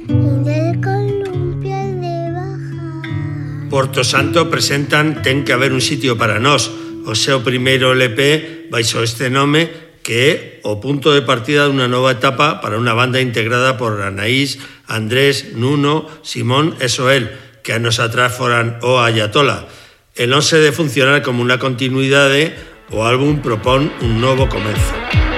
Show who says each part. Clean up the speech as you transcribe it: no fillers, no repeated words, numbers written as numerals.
Speaker 1: del columpio de bajar.
Speaker 2: Porto Santo presentan Ten que haber un sitio para nós, o seu primeiro LP baixo este nome, que é o punto de partida dunha nova etapa para unha banda integrada por Anaís, Andrés, Nuno, Simón e Soel, que anos atrás foran o Ayatola. E non se de funcionar como unha continuidade, o álbum propón un novo comezo.